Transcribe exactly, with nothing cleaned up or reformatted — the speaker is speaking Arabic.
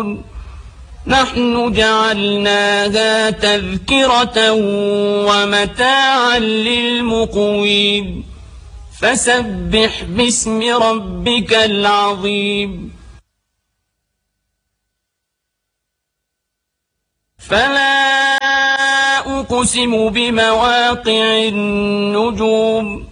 يعلمون نحن جعلناها تذكرة ومتاعا للمقوين فسبح باسم ربك العظيم فلا أقسم بمواقع النجوم